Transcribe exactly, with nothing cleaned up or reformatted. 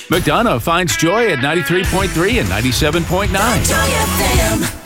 McDonough finds joy at ninety-three point three and ninety-seven point nine. Joy F M.